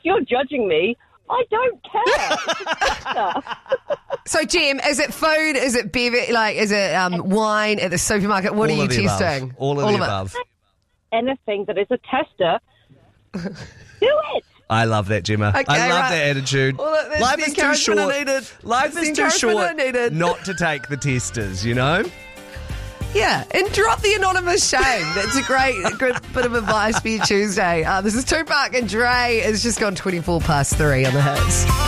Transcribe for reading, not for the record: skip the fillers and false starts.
you're judging me, I don't care. So, Jim, is it food? Is it beverage? Like, is it wine at the supermarket? What All are of you the testing? above. All of the above. Anything that is a tester, do it. I love that, Gemma. Okay, I love right. that attitude. Well, that's Life the is too encouragement short. I needed. Life That's is the too encouragement short I needed. not to take the testers, you know? Yeah, and drop the anonymous shame. That's a good bit of advice for your Tuesday. This is Tupac and Dre. It's just gone 3 on the hits.